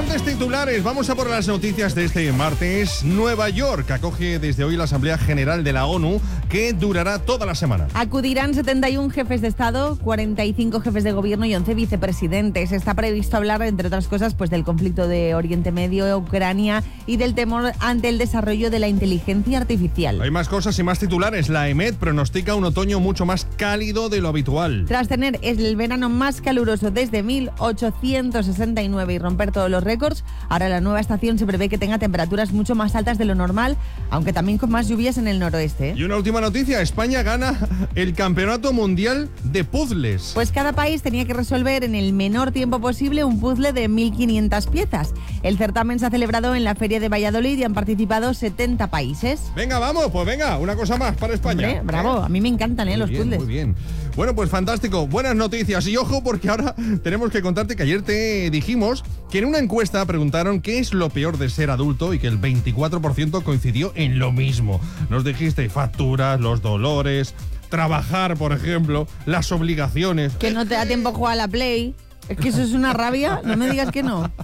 Antes titulares, vamos a por las noticias de este martes. Nueva York acoge desde hoy la Asamblea General de la ONU, que durará toda la semana. Acudirán 71 jefes de Estado, 45 jefes de gobierno y 11 vicepresidentes. Está previsto hablar, entre otras cosas, pues del conflicto de Oriente Medio, Ucrania y del temor ante el desarrollo de la inteligencia artificial. Hay más cosas y más titulares. La EMET pronostica un otoño mucho más cálido de lo habitual. Tras tener el verano más caluroso desde 1869 y romper todos los récords, ahora la nueva estación se prevé que tenga temperaturas mucho más altas de lo normal, aunque también con más lluvias en el noroeste. Y una última noticia, España gana el Campeonato Mundial de Puzzles. Pues cada país tenía que resolver en el menor tiempo posible un puzzle de 1.500 piezas. El certamen se ha celebrado en la Feria de Valladolid y han participado 70 países. Venga, vamos, pues venga, una cosa más para España. Hombre, bravo, a mí me encantan los puzzles. Muy bien. Bueno, pues fantástico, buenas noticias. Y ojo, porque ahora tenemos que contarte que ayer te dijimos que en una encuesta preguntaron qué es lo peor de ser adulto y que el 24% coincidió en lo mismo. Nos dijiste facturas, los dolores, trabajar, por ejemplo, las obligaciones. Que no te da tiempo a jugar a la Play. Es que eso es una rabia, no me digas que no.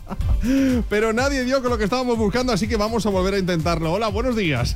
Pero nadie dio con lo que estábamos buscando, así que vamos a volver a intentarlo. Hola, buenos días.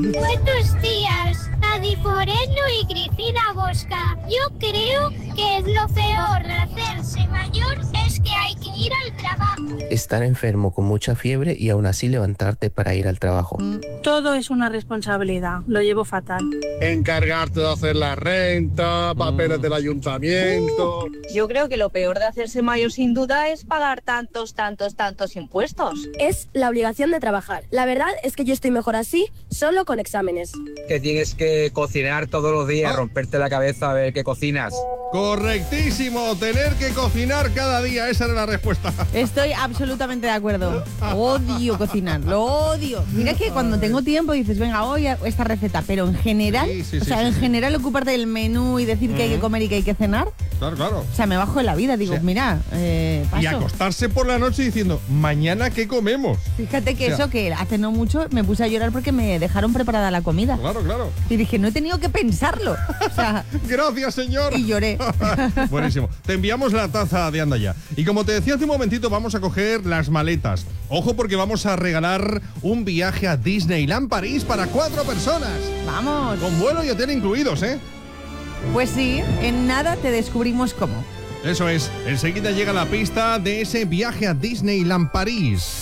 Buenos días, Adi Foreno y Cristina Bosca. Yo creo que lo peor de hacerse mayor es que hay que ir al trabajo. Estar enfermo con mucha fiebre y aún así levantarte para ir al trabajo. Todo es una responsabilidad, lo llevo fatal. Encargarte de hacer la renta, papeles del ayuntamiento. Yo creo que lo peor de hacerse mayor sin duda es pagar tantos impuestos. Es la obligación de trabajar. La verdad es que yo estoy mejor así, solo con exámenes. Que tienes que cocinar todos los días, romperte la cabeza a ver qué cocinas. Correctísimo, tener que cocinar cada día, esa era la respuesta. Estoy absolutamente de acuerdo. Odio cocinar, lo odio. Mira que cuando tengo tiempo dices, venga, hoy esta receta, pero en general, en general ocuparte del menú y decir que hay que comer y que hay que cenar. Claro. O sea, me bajo de la vida, digo, mira, paso. Y acostarse por la noche diciendo, mañana ¿qué comemos? Fíjate que eso, que hace no mucho me puse a llorar porque me dejaron preparada la comida. Claro. Y dije, no he tenido que pensarlo. O sea, gracias, señor. Y lloré. Buenísimo. Te enviamos la taza de Anda Ya. Y como te decía hace un momentito, vamos a coger las maletas. Ojo, porque vamos a regalar un viaje a Disneyland París para 4 personas. Vamos. Con vuelo y hotel incluidos, ¿eh? Pues sí, en nada te descubrimos cómo. Eso es, enseguida llega la pista de ese viaje a Disneyland París.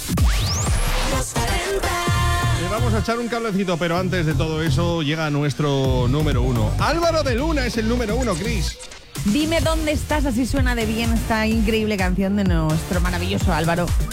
Le vamos a echar un cablecito, pero antes de todo eso llega nuestro número 1. Álvaro de Luna es el número 1, Cris. Dime dónde estás, así suena de bien esta increíble canción de nuestro maravilloso Álvaro.